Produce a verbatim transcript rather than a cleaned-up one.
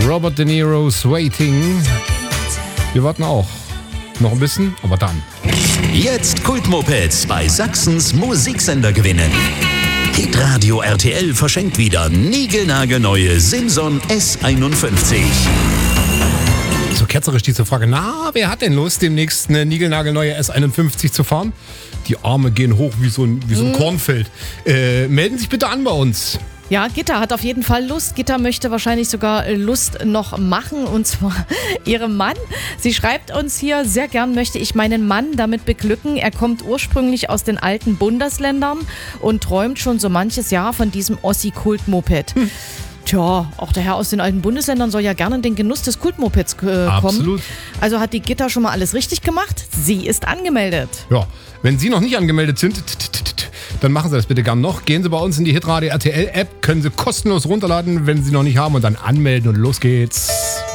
Robert De Niro's Waiting. Wir warten auch. Noch ein bisschen, aber dann. Jetzt Kultmopeds bei Sachsens Musiksender gewinnen. Hitradio R T L verschenkt wieder niegelnagelneue Simson S einundfünfzig. So ketzerisch diese Frage, na, wer hat denn Lust, demnächst eine niegelnagelneue S einundfünfzig zu fahren? Die Arme gehen hoch wie so ein, wie so ein mhm. Kornfeld. Äh, melden sich bitte an bei uns. Ja, Gitta hat auf jeden Fall Lust. Gitta möchte wahrscheinlich sogar Lust noch machen, und zwar ihrem Mann. Sie schreibt uns hier, sehr gern möchte ich meinen Mann damit beglücken. Er kommt ursprünglich aus den alten Bundesländern und träumt schon so manches Jahr von diesem Ossi-Kult-Moped. Hm. Tja, auch der Herr aus den alten Bundesländern soll ja gerne in den Genuss des Kultmopeds äh, kommen. Absolut. Also hat die Gitta schon mal alles richtig gemacht. Sie ist angemeldet. Ja, wenn Sie noch nicht angemeldet sind, dann machen Sie das bitte gern noch. Gehen Sie bei uns in die Hitradio R T L App, können Sie kostenlos runterladen, wenn Sie noch nicht haben, und dann anmelden und los geht's.